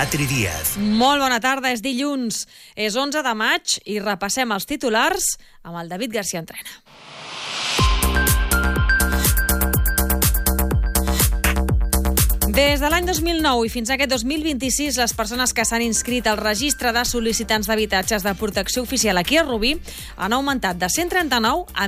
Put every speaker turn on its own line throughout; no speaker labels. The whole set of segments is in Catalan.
Patri Díaz.
Molt bona tarda, és dilluns, és 11 de maig i repassem els titulars amb el David García Entrena. Des de l'any 2009 i fins a aquest 2026, les persones que s'han inscrit al registre de sol·licitants d'habitatges de protecció oficial aquí a Rubí han augmentat de 139 a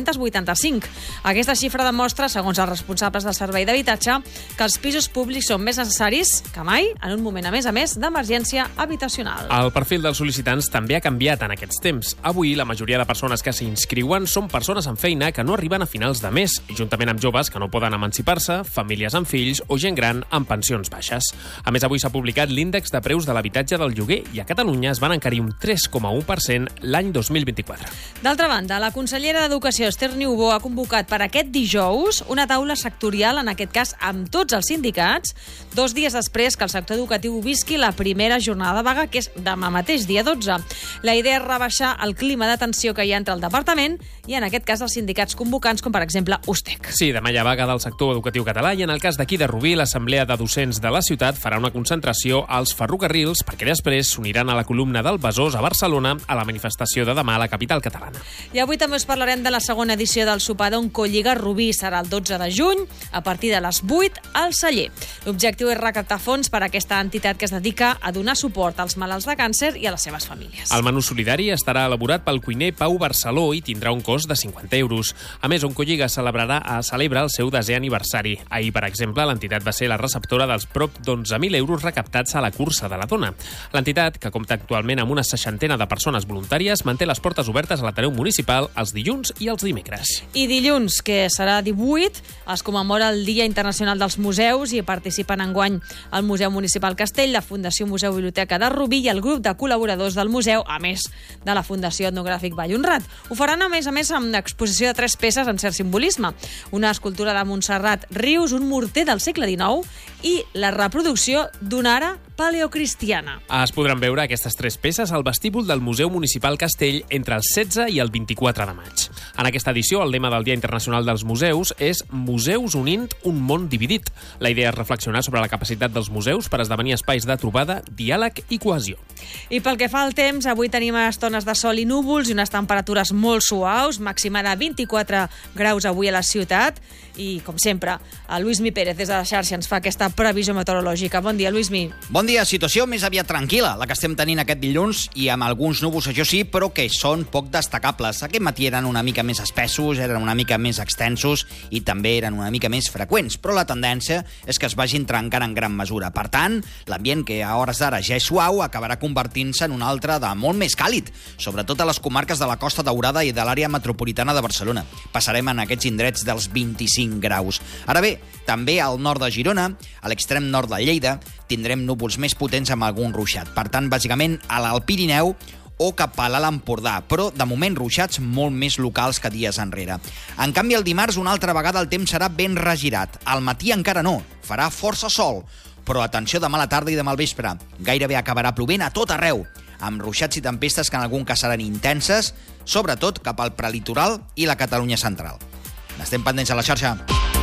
1.385. Aquesta xifra demostra, segons els responsables del servei d'habitatge, que els pisos públics són més necessaris que mai en un moment, a més, d'emergència habitacional.
El perfil dels sol·licitants també ha canviat en aquests temps. Avui, la majoria de persones que s'inscriuen són persones amb feina que no arriben a finals de mes, juntament amb joves que no poden emancipar-se, famílies amb fills o gent gran amb pensions baixes. A més, avui s'ha publicat l'índex de preus de l'habitatge del lloguer i a Catalunya es van encarir un 3,1% l'any 2024.
D'altra banda, la consellera d'Educació, Esther Niubó, ha convocat per aquest dijous una taula sectorial, en aquest cas amb tots els sindicats, 2 dies després que el sector educatiu visqui la primera jornada de vaga, que és demà mateix, dia 12. La idea és rebaixar el clima de tensió que hi ha entre el departament i, en aquest cas, els sindicats convocants, com per exemple USTEC.
Sí, demà hi ha vaga del sector educatiu català i en el cas d'aquí de Rubí, l'Assemblea de Docents de la ciutat farà una concentració als ferrocarrils perquè després s'uniran a la columna del Besòs a Barcelona a la manifestació de demà a la capital catalana.
I avui també us parlarem de la segona edició del sopar d'Oncolliga Rubí. Serà el 12 de juny, a partir de les 8, al celler. L'objectiu és recaptar fons per a aquesta entitat que es dedica a donar suport als malalts de càncer i a les seves famílies.
El menú solidari estarà elaborat pel cuiner Pau Barceló i tindrà un cost de 50 euros. A més, Oncolliga celebra el seu 10è aniversari. Ahir, per exemple, l'entitat va ser la receptora dels prop d'11.000 euros recaptats a la cursa de la dona. L'entitat, que compta actualment amb una 60ena de persones voluntàries, manté les portes obertes a l'Ateneu Municipal els dilluns i els dimecres.
I dilluns, que serà 18, es commemora el Dia Internacional dels Museus i participen enguany el Museu Municipal Castell, la Fundació Museu Biblioteca de Rubí i el grup de col·laboradors del museu, a més de la Fundació Etnogràfic Vall Honrat. Ho faran, a més, amb una exposició de 3 peces amb cert simbolisme. Una escultura de Montserrat Rius, un morter del segle XIX i la reproducció d'una ara paleocristiana.
Es podran veure aquestes 3 peces al vestíbul del Museu Municipal Castell entre el 16 i el 24 de maig. En aquesta edició, el lema del Dia Internacional dels Museus és Museus unint un món dividit. La idea és reflexionar sobre la capacitat dels museus per esdevenir espais de trobada, diàleg i cohesió.
I pel que fa al temps, avui tenim estones de sol i núvols i unes temperatures molt suaus, màxima de 24 graus avui a la ciutat. I, com sempre, el Luismi Pérez des de la xarxa ens fa aquesta previsió meteorològica. Bon dia, Luismi.
Bon dia, situació més aviat tranquil·la, la que estem tenint aquest dilluns, i amb alguns núvols, això sí, però que són poc destacables. Aquest matí eren una mica més espessos, eren una mica més extensos i també eren una mica més freqüents, però la tendència és que es vagin trencant en gran mesura. Per tant, l'ambient, que a hores d'ara ja és suau, acabarà convertint-se en un altre de molt més càlid, sobretot a les comarques de la Costa Daurada i de l'àrea metropolitana de Barcelona. Passarem en aquests indrets dels 25 graus. Ara bé, també al nord de Girona, a l'extrem nord de Lleida, tindrem núvols més potents amb algun ruixat. Per tant, bàsicament, a l'Alt Pirineu o cap a l'Alt Empordà, però de moment ruixats molt més locals que dies enrere. En canvi, el dimarts una altra vegada el temps serà ben regirat. Al matí encara no, farà força sol, però atenció demà a la tarda i demà al vespre. Gairebé acabarà plovent a tot arreu, amb ruixats i tempestes que en algun cas seran intenses, sobretot cap al prelitoral i la Catalunya central. Estem pendents a la xarxa.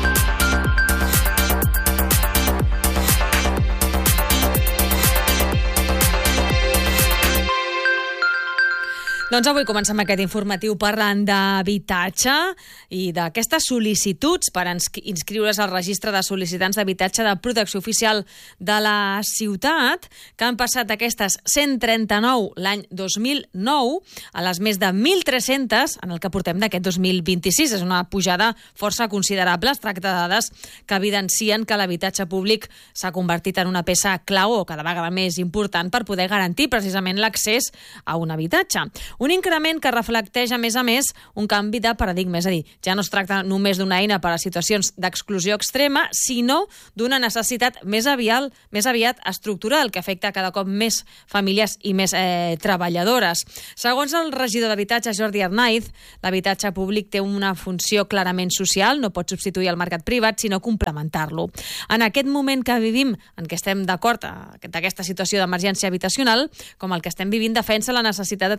Doncs avui comencem aquest informatiu parlant d'habitatge i d'aquestes sol·licituds per inscriure's al registre de sol·licitants d'habitatge de protecció oficial de la ciutat, que han passat aquestes 139 l'any 2009 a les més de 1.300 en el que portem d'aquest 2026. És una pujada força considerable. Es tracta de dades que evidencien que l'habitatge públic s'ha convertit en una peça clau o cada vegada més important per poder garantir precisament l'accés a un habitatge. Un increment que reflecteix, a més, un canvi de paradigma. És a dir, ja no es tracta només d'una eina per a situacions d'exclusió extrema, sinó d'una necessitat més aviat estructural, que afecta cada cop més famílies i més treballadores. Segons el regidor d'Habitatge, Jordi Arnaiz, l'habitatge públic té una funció clarament social, no pot substituir el mercat privat, sinó complementar-lo. En aquest moment que vivim, en què estem d'acord d'aquesta situació d'emergència habitacional, com el que estem vivint, defensa la necessitat de treballar conjuntament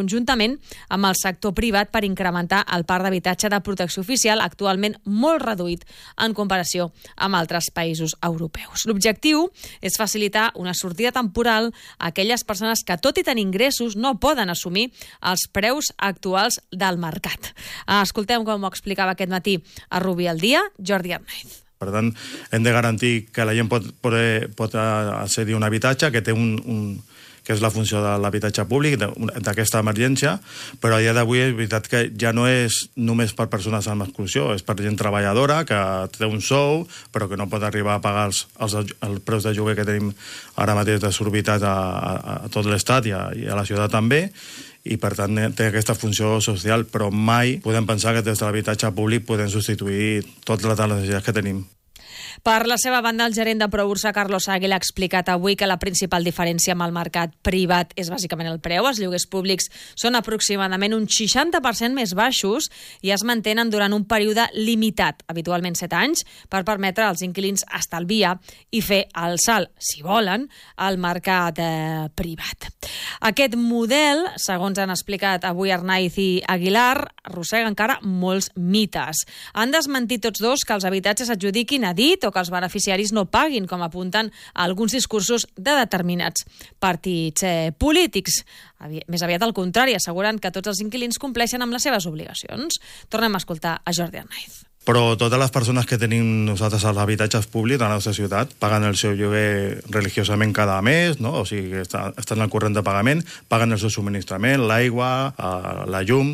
conjuntament amb el sector privat per incrementar el parc d'habitatge de protecció oficial, actualment molt reduït en comparació amb altres països europeus. L'objectiu és facilitar una sortida temporal a aquelles persones que, tot i tenir ingressos, no poden assumir els preus actuals del mercat. Escoltem com ho explicava aquest matí a Rubí al Dia, Jordi Arnaiz.
Per tant, hem de garantir que la gent pot accedir a un habitatge que té que és la funció de l'habitatge públic, d'aquesta emergència, però a dia d'avui és veritat que ja no és només per persones amb exclusió, és per gent treballadora que té un sou, però que no pot arribar a pagar els preus de lloguer que tenim ara mateix desorbitats a tot l'Estat i a la ciutat també, i per tant té aquesta funció social, però mai podem pensar que des de l'habitatge públic podem substituir totes les necessitats que tenim.
Per la seva banda, el gerent de Probursa, Carlos Águila, ha explicat avui que la principal diferència amb el mercat privat és bàsicament el preu. Els lloguers públics són aproximadament un 60% més baixos i es mantenen durant un període limitat, habitualment 7 anys, per permetre als inquilins estalviar i fer el salt, si volen, al mercat privat. Aquest model, segons han explicat avui Arnaiz i Aguilar, arrossega encara molts mites. Han desmentit tots dos que els habitatges s'adjudiquin a dit o que els beneficiaris no paguin, com apunten a alguns discursos de determinats partits polítics. Més aviat al contrari, asseguren que tots els inquilins compleixen amb les seves obligacions. Tornem a escoltar a Jordi Arnaiz.
Però totes les persones que tenim nosaltres als habitatges públics de la nostra ciutat paguen el seu lloguer religiosament cada mes, no? O sigui, estan al corrent de pagament, paguen el seu subministrament, l'aigua, la llum,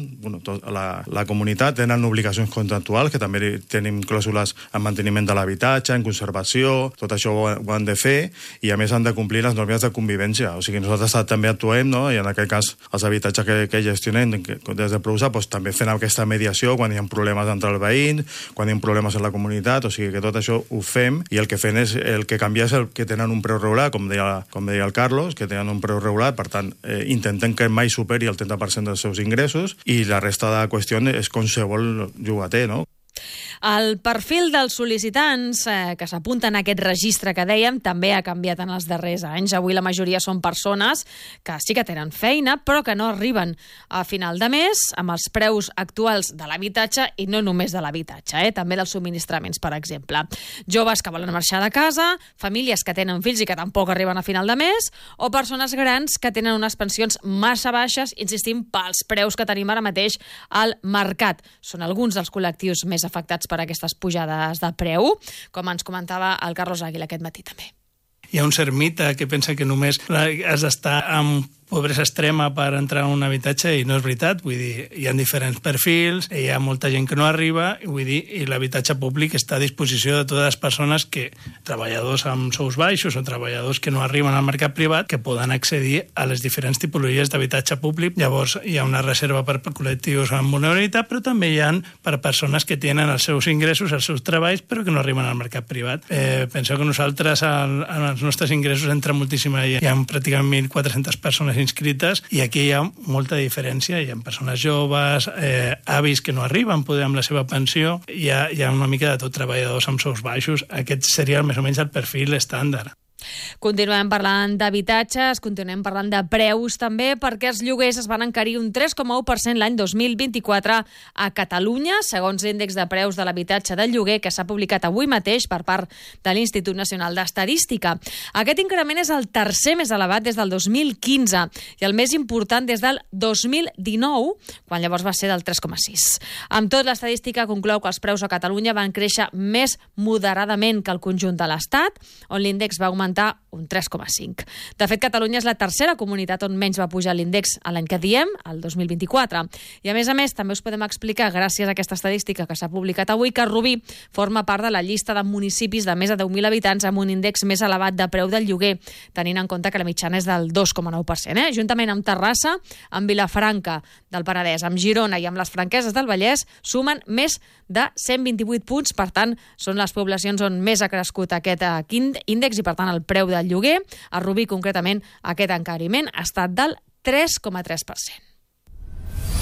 la comunitat, tenen obligacions contractuals, que també tenim clàusules en manteniment de l'habitatge, en conservació, tot això ho han de fer, i a més han de complir les normes de convivència. O sigui, nosaltres també actuem, no? I en aquest cas els habitatges que gestionem des de Probursa també fem aquesta mediació quan hi ha problemes entre els veïns, quan hi ha problemes en la comunitat, o sigui que tot això ho fem, i el que fem és el que canvia és el que tenen un preu regulat, com deia el Carlos, que tenen un preu regulat, per tant, intentem que mai superi el 30% dels seus ingressos, i la resta de qüestió és qualsevol llogater, no?
El perfil dels sol·licitants que s'apunten a aquest registre que dèiem també ha canviat en els darrers anys. Avui la majoria són persones que sí que tenen feina, però que no arriben a final de mes amb els preus actuals de l'habitatge, i no només de l'habitatge, també dels subministraments, per exemple. Joves que volen marxar de casa, famílies que tenen fills i que tampoc arriben a final de mes, o persones grans que tenen unes pensions massa baixes, insistim, pels preus que tenim ara mateix al mercat. Són alguns dels col·lectius més afectats per aquestes pujades de preu, com ens comentava el Carlos Águila aquest matí també.
Hi ha un cert mite que pensa que només has d'estar amb pobresa extrema per entrar en un habitatge, i no és veritat. Vull dir, hi ha diferents perfils, hi ha molta gent que no arriba, i l'habitatge públic està a disposició de totes les persones treballadors amb sous baixos o treballadors que no arriben al mercat privat, que poden accedir a les diferents tipologies d'habitatge públic. Llavors, hi ha una reserva per col·lectius amb vulnerabilitat, però també hi ha per persones que tenen els seus ingressos, els seus treballs, però que no arriben al mercat privat. Penseu que nosaltres, en els nostres ingressos, entra moltíssima, hi ha pràcticament 1.400 persones inscrites, i aquí hi ha molta diferència. Hi ha persones joves, avis que no arriben poder amb la seva pensió, hi ha una mica de tot, treballadors amb sous baixos. Aquest seria més o menys el perfil estàndard.
Continuem parlant d'habitatges, continuem parlant de preus també, perquè els lloguers es van encarir un 3,1% l'any 2024 a Catalunya, segons l'índex de preus de l'habitatge de lloguer que s'ha publicat avui mateix per part de l'Institut Nacional d'Estadística. Aquest increment és el tercer més elevat des del 2015 i el més important des del 2019, quan llavors va ser del 3,6. Amb tot, l'estadística conclou que els preus a Catalunya van créixer més moderadament que el conjunt de l'Estat, on l'índex va augmentar un 3,5. De fet, Catalunya és la tercera comunitat on menys va pujar l'índex a l'any que diem, el 2024. I a més, també us podem explicar, gràcies a aquesta estadística que s'ha publicat avui, que Rubí forma part de la llista de municipis de més de 10.000 habitants amb un índex més elevat de preu del lloguer, tenint en compte que la mitjana és del 2,9%. Juntament amb Terrassa, amb Vilafranca del Penedès, amb Girona i amb les Franqueses del Vallès, sumen més de 128 punts. Per tant, són les poblacions on més ha crescut aquest índex i, per tant, el preu del lloguer. A Rubí, concretament, aquest encariment ha estat del 3,3%.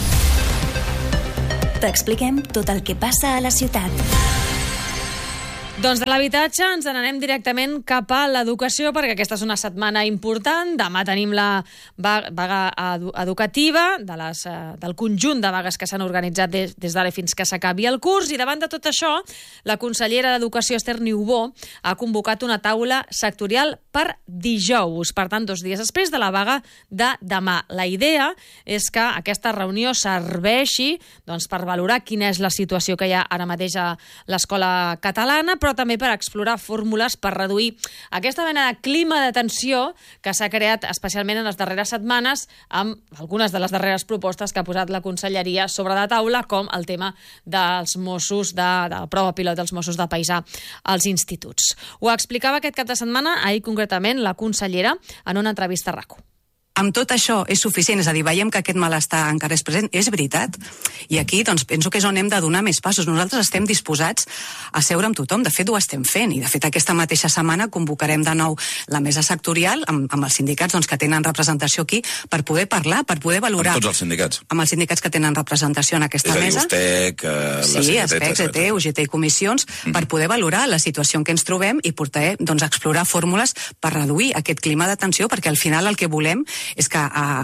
T'expliquem tot el que passa a la ciutat.
Doncs de l'habitatge ens n'anem directament cap a l'educació, perquè aquesta és una setmana important. Demà tenim la vaga educativa del conjunt de vagues que s'han organitzat des d'ara fins que s'acabi el curs. I davant de tot això, la consellera d'Educació, Esther Niubó, ha convocat una taula sectorial per dijous, per tant, 2 dies després de la vaga de demà. La idea és que aquesta reunió serveixi per valorar quina és la situació que hi ha ara mateix a l'escola catalana, però també per explorar fórmules per reduir aquesta mena de clima de tensió que s'ha creat especialment en les darreres setmanes amb algunes de les darreres propostes que ha posat la conselleria sobre la taula, com el tema dels Mossos, de la prova pilot dels Mossos de Paisà als instituts. Ho explicava aquest cap de setmana, ahir concretament, la consellera en una entrevista a RAC1.
Amb tot això és suficient, és a dir, veiem que aquest malestar encara és present, és veritat. I aquí penso que és on hem de donar més passos. Nosaltres estem disposats a seure amb tothom, de fet ho estem fent, i de fet aquesta mateixa setmana convocarem de nou la mesa sectorial amb els sindicats que tenen representació aquí per poder parlar, per poder valorar...
Amb tots els sindicats?
Amb els sindicats que tenen representació en aquesta mesa.
És a dir, USTEC, la
CGT, CGT, UGT i comissions, per poder valorar la situació en què ens trobem i poder explorar fórmules per reduir aquest clima de tensió, perquè al final el que volem és que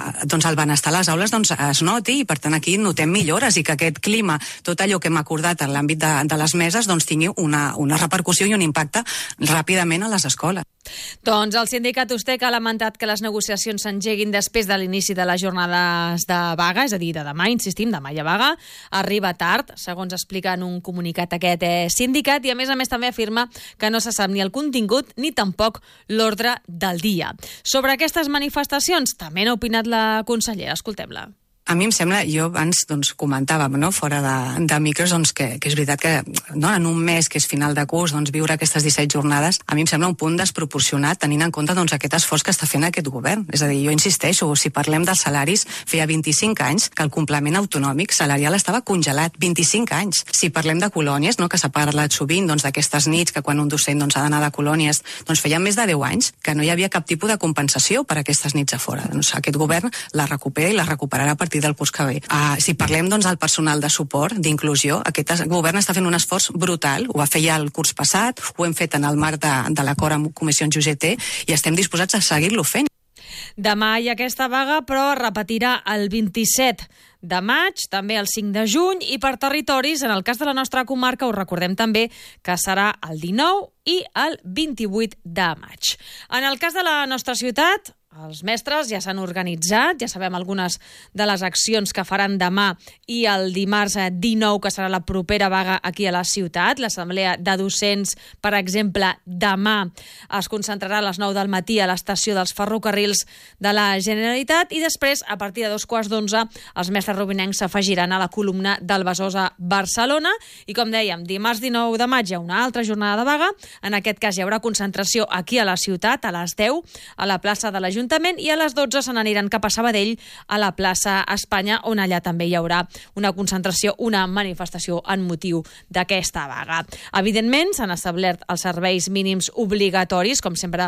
el benestar a les aules es noti i per tant aquí notem millores i que aquest clima, tot allò que hem acordat en l'àmbit de les meses, tingui una repercussió i un impacte ràpidament a les escoles.
Doncs el sindicat USTEC ha lamentat que les negociacions s'engeguin després de l'inici de les jornades de vaga, és a dir, de demà, insistim, demà hi ha vaga, arriba tard, segons explica en un comunicat aquest sindicat, i a més també afirma que no se sap ni el contingut ni tampoc l'ordre del dia. Sobre aquestes manifestacions també n'ha opinat la consellera, escoltem-la.
A mi em sembla, jo abans comentàvem fora de micros que és veritat que en un mes que és final de curs viure aquestes 17 jornades a mi em sembla un punt desproporcionat tenint en compte aquest esforç que està fent aquest govern. És a dir, jo insisteixo, si parlem dels salaris, feia 25 anys que el complement autonòmic salarial estava congelat, 25 anys. Si parlem de colònies, que s'ha parlat sovint d'aquestes nits que quan un docent ha d'anar de colònies, feia més de 10 anys que no hi havia cap tipus de compensació per aquestes nits a fora. Aquest govern la recupera i la recuperarà a partir del curs que ve. Si parlem del personal de suport, d'inclusió, aquest govern està fent un esforç brutal, ho va fer ja el curs passat, ho hem fet en el marc de l'acord amb comissions UGT i estem disposats a seguir-lo fent.
Demà hi ha aquesta vaga, però es repetirà el 27 de maig, també el 5 de juny, i per territoris, en el cas de la nostra comarca, us recordem també que serà el 19 i el 28 de maig. En el cas de la nostra ciutat, els mestres ja s'han organitzat, ja sabem algunes de les accions que faran demà i el dimarts 19, que serà la propera vaga aquí a la ciutat. L'assemblea de docents, per exemple, demà es concentrarà a les 9 del matí a l'estació dels ferrocarrils de la Generalitat i després, a partir de 2:15, els mestres rubinencs s'afegiran a la columna del Besòs a Barcelona i, com dèiem, dimarts 19 de maig hi ha una altra jornada de vaga. En aquest cas hi haurà concentració aquí a la ciutat a les 10 a la plaça de l'Ajuntament i a les 12 se n'aniran cap a Sabadell a la plaça Espanya, on allà també hi haurà una concentració, una manifestació en motiu d'aquesta vaga. Evidentment, s'han establert els serveis mínims obligatoris, com sempre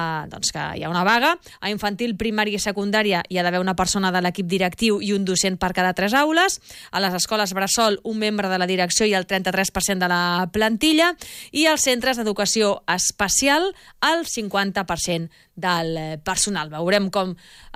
que hi ha una vaga. A infantil, primària i secundària hi ha d'haver una persona de l'equip directiu i un docent per cada 3 aules. A les escoles bressol, un membre de la direcció i el 33% de la plantilla. I als centres d'educació especial, el 50% del personal. Veurem com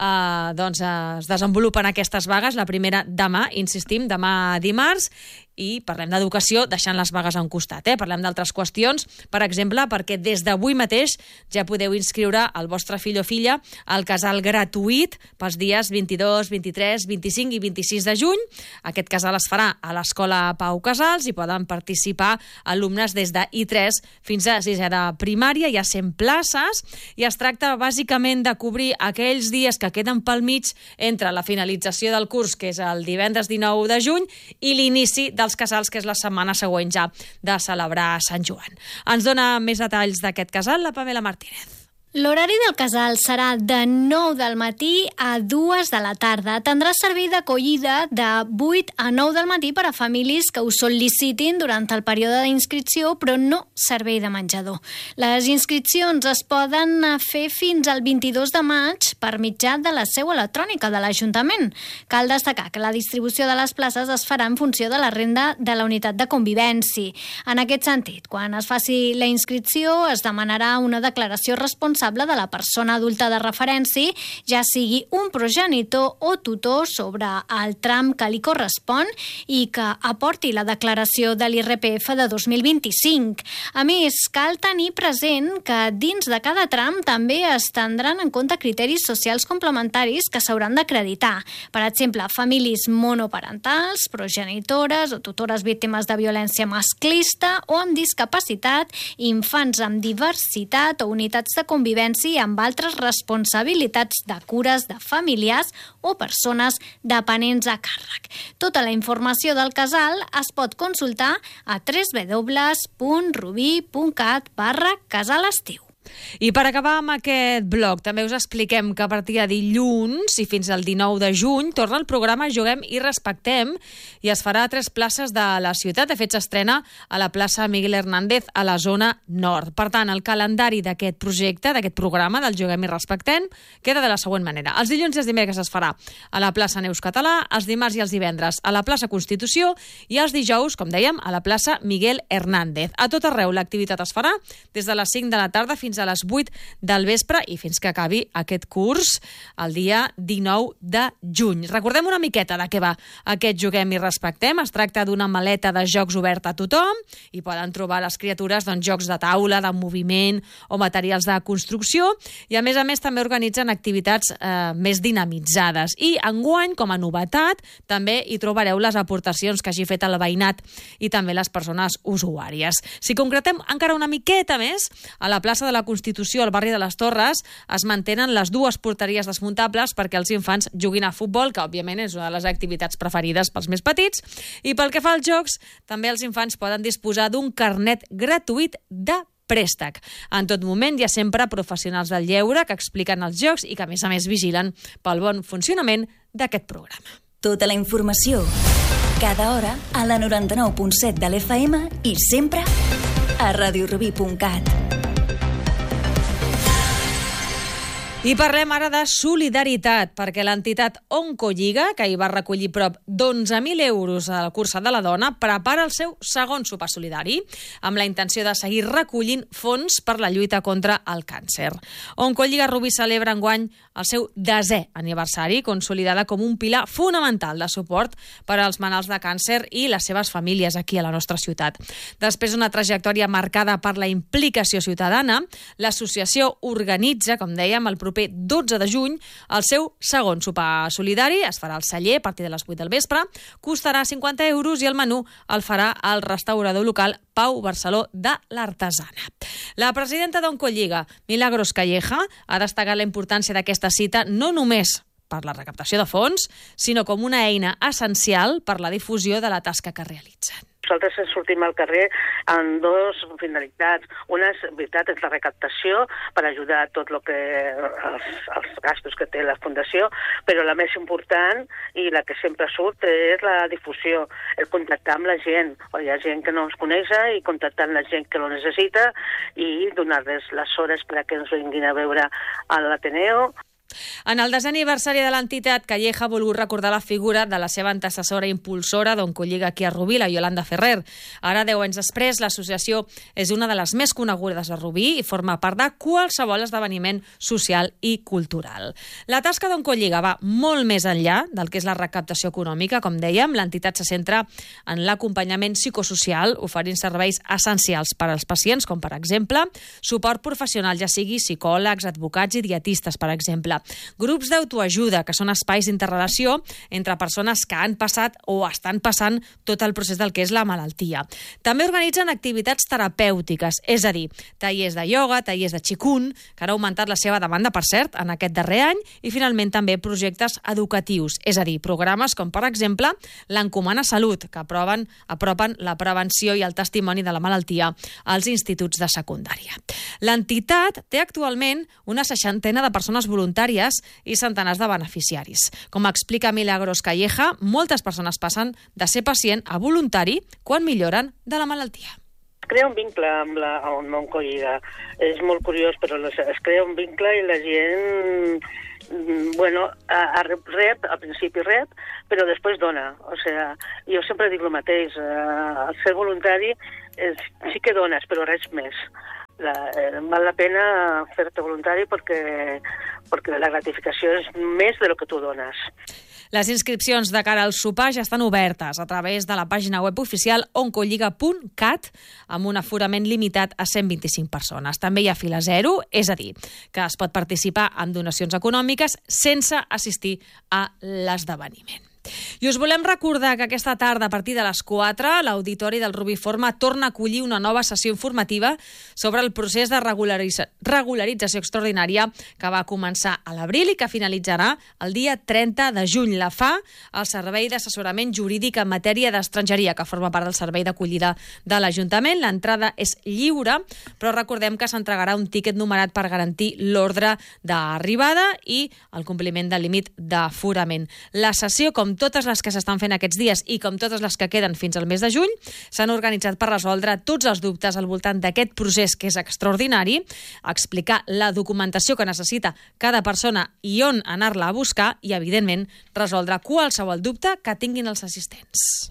es desenvolupen aquestes vagues. La primera demà, insistim, demà dimarts, i parlem d'educació deixant les vagues a un costat. Parlem d'altres qüestions, per exemple, perquè des d'avui mateix ja podeu inscriure el vostre fill o filla al casal gratuït pels dies 22, 23, 25 i 26 de juny. Aquest casal es farà a l'Escola Pau Casals i poden participar alumnes des de I3 fins a 6è de primària. Hi ha 100 places i es tracta bàsicament de cobrir aquells dies que queden pel mig entre la finalització del curs, que és el divendres 19 de juny, i l'inici dels casals, que és la setmana següent ja de celebrar Sant Joan. Ens dona més detalls d'aquest casal la Pamela Martínez.
L'horari del casal serà de 9 del matí a 2 de la tarda. Tindrà servei d'acollida de 8 a 9 del matí per a famílies que ho sol·licitin durant el període d'inscripció, però no servei de menjador. Les inscripcions es poden fer fins al 22 de maig per mitjà de la seu electrònica de l'Ajuntament. Cal destacar que la distribució de les places es farà en funció de la renda de la unitat de convivència. En aquest sentit, quan es faci la inscripció, es demanarà una declaració responsable de la persona adulta de referència, ja sigui un progenitor o tutor sobre el tram que li correspon i que aporti la declaració de l'IRPF de 2025. A més, cal tenir present que dins de cada tram també es tindran en compte criteris socials complementaris que s'hauran d'acreditar. Per exemple, famílies monoparentals, progenitores o tutores víctimes de violència masclista o amb discapacitat, infants amb diversitat o unitats de convivència amb altres responsabilitats de cures de familiars o persones dependents a càrrec. Tota la informació del casal es pot consultar a www.rubí.cat/casalestiu.
I per acabar amb aquest bloc, també us expliquem que a partir de dilluns i fins al 19 de juny torna el programa Juguem i Respectem i es farà a 3 places de la ciutat. De fet, s'estrena a la plaça Miguel Hernández a la zona nord. Per tant, el calendari d'aquest projecte, d'aquest programa del Juguem i Respectem, queda de la següent manera. Els dilluns i els dimecres es farà a la plaça Neus Català, els dimarts i els divendres a la plaça Constitució i els dijous, com dèiem, a la plaça Miguel Hernández. A tot arreu l'activitat es farà des de les 5 de la tarda fins a les 8 del vespre i fins que acabi aquest curs el dia 19 de juny. Recordem una miqueta de què va aquest Juguem i Respectem. Es tracta d'una maleta de jocs oberta a tothom i poden trobar les criatures jocs de taula, de moviment o materials de construcció i a més també organitzen activitats més dinamitzades. I enguany, com a novetat, també hi trobareu les aportacions que hagi fet el veïnat i també les persones usuàries. Si concretem encara una miqueta més, a la plaça de la Constitució, al barri de les Torres, es mantenen les 2 porteries desmuntables perquè els infants juguin a futbol, que òbviament és una de les activitats preferides pels més petits. I pel que fa als jocs, també els infants poden disposar d'un carnet gratuït de préstec. En tot moment hi ha sempre professionals del lleure que expliquen els jocs i que a més vigilen pel bon funcionament d'aquest programa.
Tota la informació, cada hora, a la 99.7 de l'FM i sempre a radiorubí.cat.
I parlem ara de solidaritat, perquè l'entitat Oncolliga, que hi va recollir prop d'11.000 euros al Cursa de la Dona, prepara el seu segon sopar solidari, amb la intenció de seguir recollint fons per la lluita contra el càncer. Oncolliga Rubí celebra enguany el seu 10è aniversari, consolidada com un pilar fonamental de suport per als malalts de càncer i les seves famílies aquí a la nostra ciutat. Després d'una trajectòria marcada per la implicació ciutadana, l'associació organitza, com dèiem, el proper 12 de juny, el seu segon sopar solidari. Es farà al celler a partir de les 8 del vespre, costarà 50 euros i el menú el farà el restaurador local Pau Barceló de l'Artesana. La presidenta d'Oncolliga, Milagros Calleja, ha destacat la importància d'aquesta cita no només per la recaptació de fons, sinó com una eina essencial per la difusió de la tasca que realitzen.
Nosaltres sortim al carrer amb 2 finalitats. Una és, veritat, és la recaptació per ajudar a tot el que els gastos que té la Fundació, però la més important i la que sempre surt és la difusió, el contactar amb la gent. Hi ha gent que no ens coneix i contactar amb la gent que lo necessita i donar-les les hores perquè ens vinguin a veure a l'Ateneo.
En el 10è aniversari de l'entitat, Calleja ha volgut recordar la figura de la seva antecessora impulsora d'Oncolliga aquí a Rubí, la Yolanda Ferrer. Ara, 10 anys després, l'associació és una de les més conegudes a Rubí i forma part de qualsevol esdeveniment social i cultural. La tasca d'Oncolliga va molt més enllà del que és la recaptació econòmica. Com dèiem, l'entitat se centra en l'acompanyament psicosocial, oferint serveis essencials per als pacients, com per exemple suport professional, ja sigui psicòlegs, advocats i dietistes, per exemple. grups d'autoajuda, que són espais d'interrelació entre persones que han passat o estan passant tot el procés del que és la malaltia. També organitzen activitats terapèutiques, és a dir, tallers de ioga, tallers de qigong, que han augmentat la seva demanda, per cert, en aquest darrer any, i finalment també projectes educatius, és a dir, programes com, per exemple, l'Encomana Salut, que apropen la prevenció i el testimoni de la malaltia als instituts de secundària. L'entitat té actualment una 60 de persones voluntàries i centenars de beneficiaris. Com explica Milagros Calleja, moltes persones passen de ser pacient a voluntari quan milloren de la malaltia.
Es crea un vincle amb l'Oncolliga. És molt curiós, però es crea un vincle i la gent rep, al principi rep, però després dona. O sigui, jo sempre dic el mateix, el ser voluntari sí que dones, però res més. Val la pena fer-te voluntari perquè la gratificació és més de lo que tu dones.
Les inscripcions de cara al sopar ja estan obertes a través de la pàgina web oficial oncolliga.cat amb un aforament limitat a 125 persones. També hi ha fila zero, és a dir, que es pot participar en donacions econòmiques sense assistir a l'esdeveniment. I us volem recordar que aquesta tarda, a partir de les 4, l'Auditori del Rubí Forma torna a acollir una nova sessió informativa sobre el procés de regularització extraordinària que va començar a l'abril i que finalitzarà el dia 30 de juny. La fa el Servei d'Assessorament Jurídic en Matèria d'Estrangeria, que forma part del servei d'acollida de l'Ajuntament. L'entrada és lliure, però recordem que s'entregarà un tíquet numerat per garantir l'ordre d'arribada i el compliment del límit d'aforament. La sessió, com totes les que s'estan fent aquests dies i com totes les que queden fins al mes de juny, s'han organitzat per resoldre tots els dubtes al voltant d'aquest procés que és extraordinari, explicar la documentació que necessita cada persona i on anar-la a buscar i, evidentment, resoldre qualsevol dubte que tinguin els assistents.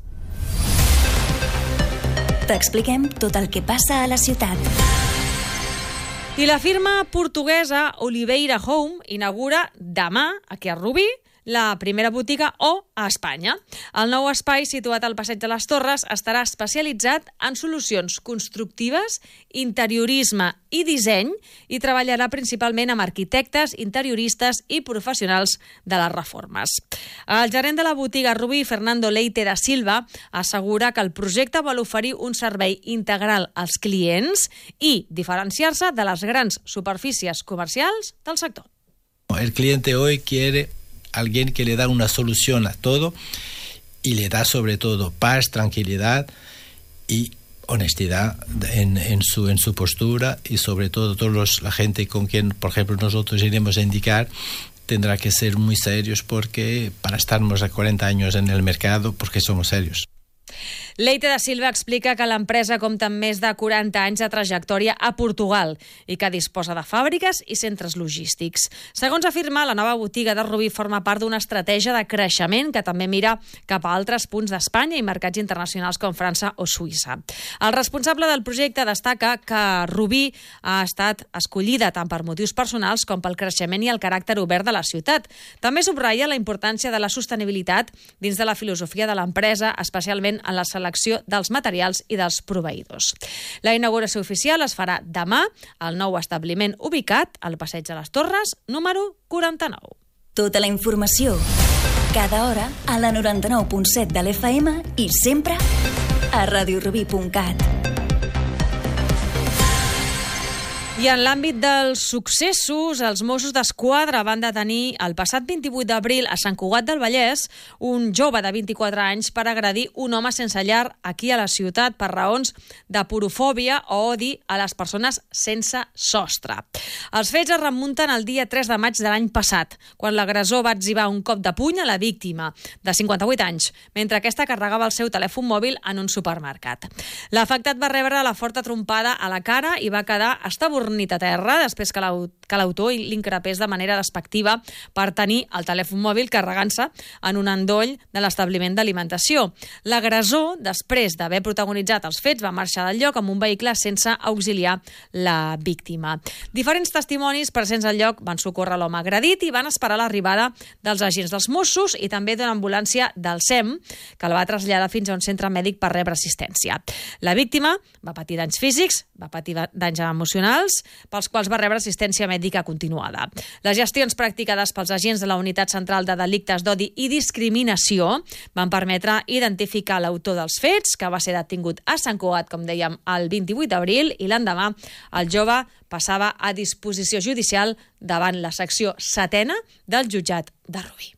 T'expliquem tot el que passa a la ciutat.
I la firma portuguesa Oliveira Home inaugura demà, aquí a Rubí, la primera botiga a Espanya. El nou espai, situat al Passeig de les Torres, estarà especialitzat en solucions constructives, interiorisme i disseny i treballarà principalment amb arquitectes, interioristes i professionals de les reformes. El gerent de la botiga Rubí, Fernando Leite da Silva, assegura que el projecte vol oferir un servei integral als clients i diferenciar-se de les grans superfícies comercials del sector.
El cliente hoy quiere alguien que le da una solución a todo y le da sobre todo paz, tranquilidad y honestidad en su postura y sobre todo la gente con quien, por ejemplo, nosotros iremos a indicar tendrá que ser muy serios porque para estarnos a 40 años en el mercado, porque somos serios.
Leite da Silva explica que l'empresa compta amb més de 40 anys de trajectòria a Portugal i que disposa de fàbriques i centres logístics. Segons afirma, la nova botiga de Rubí forma part d'una estratègia de creixement que també mira cap a altres punts d'Espanya i mercats internacionals com França o Suïssa. El responsable del projecte destaca que Rubí ha estat escollida tant per motius personals com pel creixement i el caràcter obert de la ciutat. També subratlla la importància de la sostenibilitat dins de la filosofia de l'empresa, especialment en la selecció dels materials i dels proveïdors. La inauguració oficial es farà demà al nou establiment ubicat al Passeig de les Torres, número 49.
Tota la informació, cada hora, a la 99.7 de l'FM i sempre a radiorubí.cat.
I en l'àmbit dels successos, els Mossos d'Esquadra van detenir el passat 28 d'abril a Sant Cugat del Vallès un jove de 24 anys per agredir un home sense llar aquí a la ciutat per raons de porofòbia o odi a les persones sense sostre. Els fets es remunten el dia 3 de maig de l'any passat, quan l'agressor va etzibar un cop de puny a la víctima, de 58 anys, mentre aquesta carregava el seu telèfon mòbil en un supermercat. L'afectat va rebre la forta trompada a la cara i va quedar estabornit a terra després que l'autor l'increpés de manera despectiva per tenir el telèfon mòbil carregant-se en un endoll de l'establiment d'alimentació. L'agressor, després d'haver protagonitzat els fets, va marxar del lloc amb un vehicle sense auxiliar la víctima. Diferents testimonis presents al lloc van socórrer l'home agredit i van esperar l'arribada dels agents dels Mossos i també d'una ambulància del SEM, que el va traslladar fins a un centre mèdic per rebre assistència. La víctima va patir danys físics, va patir danys emocionals fets pels quals va rebre assistència mèdica continuada. Les gestions practicades pels agents de la Unitat Central de Delictes d'Odi i Discriminació van permetre identificar l'autor dels fets, que va ser detingut a Sant Cugat, com dèiem, el 28 d'abril, i l'endemà el jove passava a disposició judicial davant la secció 7a del jutjat de Rubí.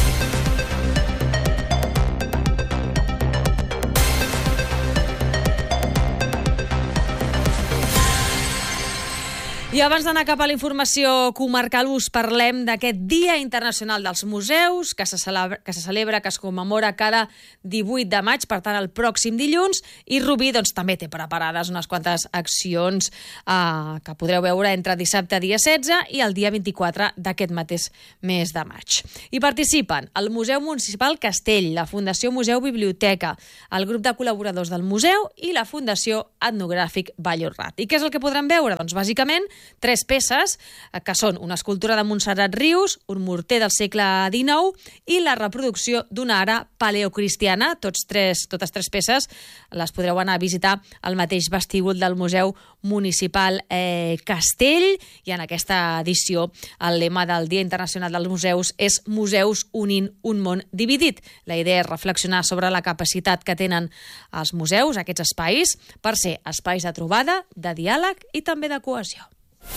I abans d'anar cap a la informació comarcal us parlem d'aquest Dia Internacional dels Museus que se celebra, que es commemora cada 18 de maig, per tant el pròxim dilluns, i Rubí també té preparades unes quantes accions que podreu veure entre dissabte dia 16 i el dia 24 d'aquest mateix mes de maig. Hi participen el Museu Municipal Castell, la Fundació Museu Biblioteca, el grup de col·laboradors del museu i la Fundació Etnogràfic Vallhorrat. I què és el que podran veure? Doncs bàsicament 3 peces, que són una escultura de Montserrat Rius, un morter del segle XIX i la reproducció d'una ara paleocristiana. Totes tres peces les podreu anar a visitar al mateix vestíbul del Museu Municipal Castell, i en aquesta edició el lema del Dia Internacional dels Museus és Museus unint un món dividit. La idea és reflexionar sobre la capacitat que tenen els museus, aquests espais, per ser espais de trobada, de diàleg i també de cohesió.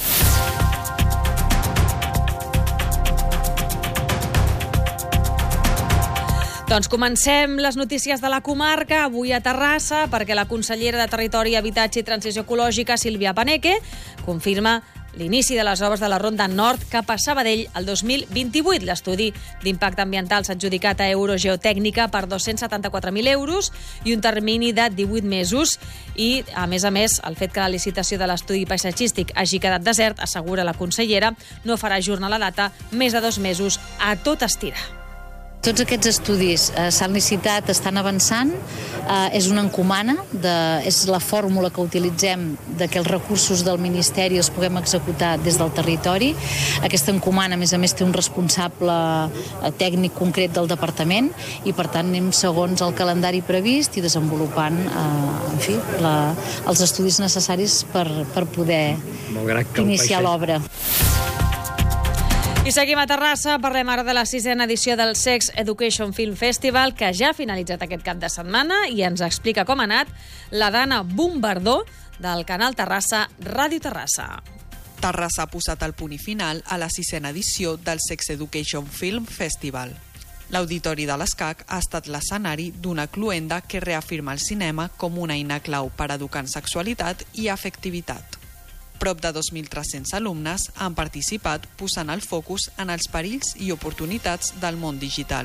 Doncs comencem les notícies de la comarca, avui a Terrassa, perquè la consellera de Territori, Habitatge i Transició Ecològica, Sílvia Paneque, confirma l'inici de les obres de la Ronda Nord cap a Sabadell el 2028. L'estudi d'impacte ambiental s'ha adjudicat a Eurogeotècnica per 274.000 euros i un termini de 18 mesos. I, a més, el fet que la licitació de l'estudi paisatgístic hagi quedat desert, assegura la consellera, no farà ajornar la data més de 2 mesos a tot estirar.
Tots aquests estudis s'han licitat, estan avançant, és una encomana, és la fórmula que utilitzem de que els recursos del Ministeri els puguem executar des del territori. Aquesta encomana, a més, té un responsable tècnic concret del departament i, per tant, anem segons el calendari previst i desenvolupant els estudis necessaris per poder iniciar l'obra.
I seguim a Terrassa, parlem ara de la 6a edició del Sex Education Film Festival, que ja ha finalitzat aquest cap de setmana, i ens explica com ha anat la Dana Bombardó, del canal Terrassa, Ràdio Terrassa.
Terrassa ha posat el punt final a la 6a edició del Sex Education Film Festival. L'Auditori de l'Escac ha estat l'escenari d'una cluenda que reafirma el cinema com una eina clau per educar en sexualitat i afectivitat. Prop de 2.300 alumnes han participat posant el focus en els perills i oportunitats del món digital.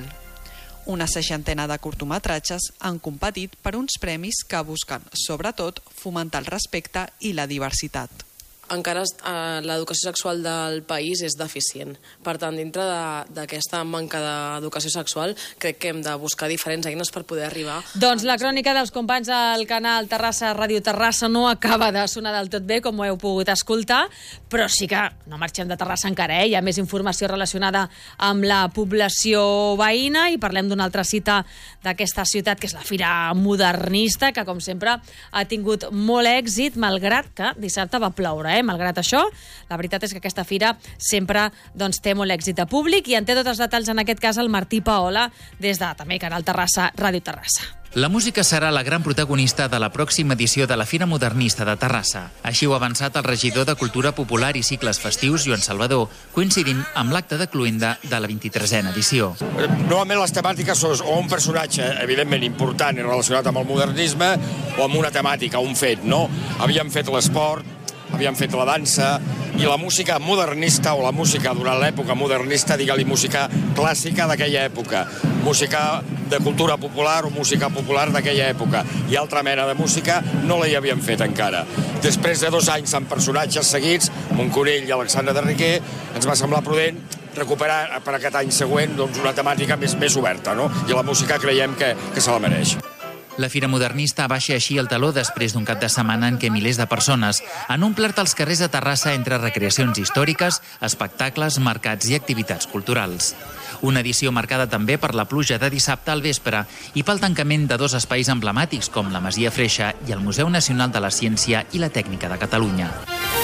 Una 60 de curtmetratges han competit per uns premis que busquen, sobretot, fomentar el respecte i la diversitat.
Encara l'educació sexual del país és deficient. Per tant, dintre d'aquesta manca d'educació sexual, crec que hem de buscar diferents eines per poder arribar.
Doncs la crònica dels companys del canal Terrassa, Ràdio Terrassa, no acaba de sonar del tot bé, com ho heu pogut escoltar, però sí que no marxem de Terrassa encara, Hi ha més informació relacionada amb la població veïna i parlem d'una altra cita d'aquesta ciutat, que és la Fira Modernista, que, com sempre, ha tingut molt èxit, malgrat que dissabte va ploure. Malgrat això, la veritat és que aquesta fira sempre té molt èxit de públic, i en té tots els detalls, en aquest cas, el Martí Paola, des de també Canal Terrassa, Ràdio Terrassa.
La música serà la gran protagonista de la pròxima edició de la Fira Modernista de Terrassa. Així ho ha avançat el regidor de Cultura Popular i Cicles Festius, Joan Salvador, coincidint amb l'acte de cloenda de la 23a edició.
Normalment les temàtiques són o un personatge, evidentment, important i relacionat amb el modernisme, o amb una temàtica, un fet, no? Havíem fet l'esport, havíem fet la dansa, i la música modernista, o la música durant l'època modernista, digue-li música clàssica d'aquella època, música de cultura popular o música popular d'aquella època, i altra mena de música no la hi havíem fet encara. Després de 2 anys amb personatges seguits, Montconill i Alexandre de Riquer, ens va semblar prudent recuperar per aquest any següent una temàtica més oberta, no? I la música creiem que se la mereix.
La Fira Modernista baixa així el taló després d'un cap de setmana en què milers de persones han omplert els carrers de Terrassa entre recreacions històriques, espectacles, mercats i activitats culturals. Una edició marcada també per la pluja de dissabte al vespre i pel tancament de 2 espais emblemàtics com la Masia Freixa i el Museu Nacional de la Ciència i la Tècnica de Catalunya.